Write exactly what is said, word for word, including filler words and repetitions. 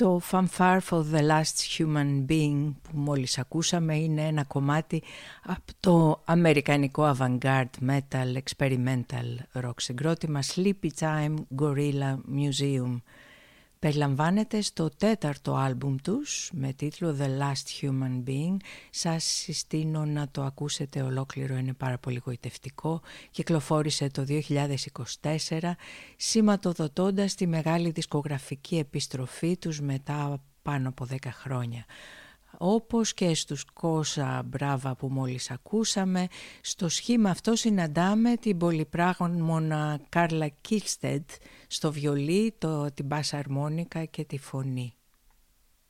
Το Fanfare for the Last Human Being που μόλις ακούσαμε είναι ένα κομμάτι από το αμερικανικό avant-garde metal experimental rock συγκρότημα Sleepy Time Gorilla Museum. Περιλαμβάνεται στο τέταρτο άλμπουμ τους με τίτλο The Last Human Being. Σας συστήνω να το ακούσετε ολόκληρο, είναι πάρα πολύ γοητευτικό. Κυκλοφόρησε το δύο χιλιάδες είκοσι τέσσερα, σηματοδοτώντας τη μεγάλη δισκογραφική επιστροφή τους μετά πάνω από δέκα χρόνια. Όπως και στους Κόσα Μπράβα που μόλις ακούσαμε, στο σχήμα αυτό συναντάμε την πολυπράγμονα Κάρλα Κίλστεντ στο βιολί, το, την μπάσα αρμόνικα και τη φωνή.